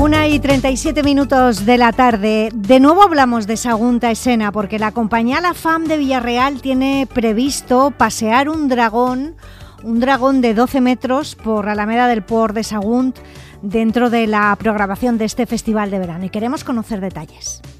1:37 de la tarde. De nuevo hablamos de Sagunta Escena porque la compañía La Fam de Villarreal tiene previsto pasear un dragón de 12 metros por la Alameda del Port de Sagunt dentro de la programación de este festival de verano y queremos conocer detalles.